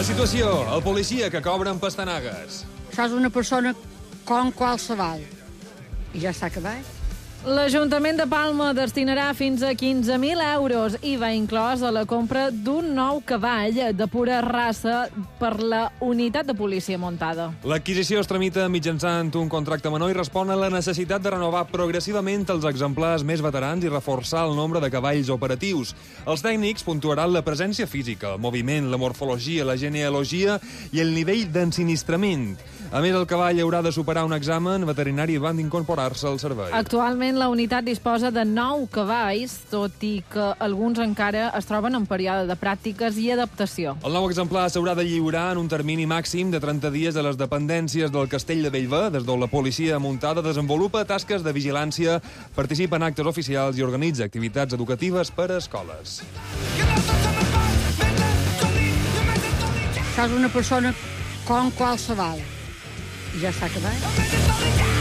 situació, el policia que cobra amb pastanagues. Això és una persona com qualsevol. I ja s'ha acabat. L'Ajuntament de Palma destinarà fins a 15.000 euros, IVA inclòs, a la compra d'un nou cavall de pura raça per la unitat de policia muntada. L'adquisició es tramita mitjançant un contracte menor i respon a la necessitat de renovar progressivament els exemplars més veterans i reforçar el nombre de cavalls operatius. Els tècnics puntuaran la presència física, el moviment, la morfologia, la genealogia i el nivell d'ensinistrament. A més, el cavall haurà de superar un examen veterinari abans d'incorporar-se al servei. Actualment, la unitat disposa de 9 cavalls, tot i que alguns encara es troben en període de pràctiques i adaptació. El nou exemplar s'haurà de lliurar en un termini màxim de 30 dies a les dependències del Castell de Bellver, des d'on la policia muntada desenvolupa tasques de vigilància, participa en actes oficials i organitza activitats educatives per a escoles. Això és una persona com qualsevol. I ja s'ha acabat.